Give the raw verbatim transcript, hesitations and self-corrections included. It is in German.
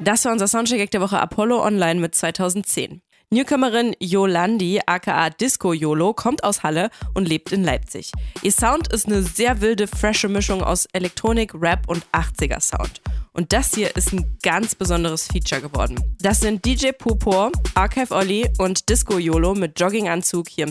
Das war unser Soundcheck der Woche Apollo Online mit zweitausendzehn. Newcomerin Yolandi, aka Disco Yolo, kommt aus Halle und lebt in Leipzig. Ihr Sound ist eine sehr wilde, frische Mischung aus Elektronik, Rap und achtziger-Sound. Und das hier ist ein ganz besonderes Feature geworden. Das sind D J Pupor, Archive Olli und Disco Yolo mit Jogginganzug hier im